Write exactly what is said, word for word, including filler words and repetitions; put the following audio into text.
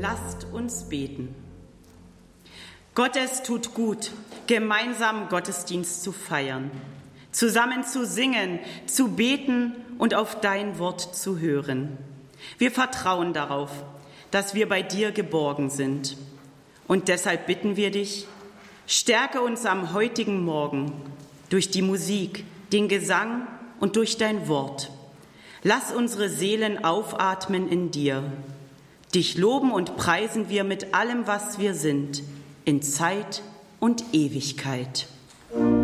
Lasst uns beten. Gott, es tut gut, gemeinsam Gottesdienst zu feiern, zusammen zu singen, zu beten und auf dein Wort zu hören. Wir vertrauen darauf, dass wir bei dir geborgen sind. Und deshalb bitten wir dich, stärke uns am heutigen Morgen durch die Musik, den Gesang und durch dein Wort. Lass unsere Seelen aufatmen in dir. Dich loben und preisen wir mit allem, was wir sind, in Zeit und Ewigkeit.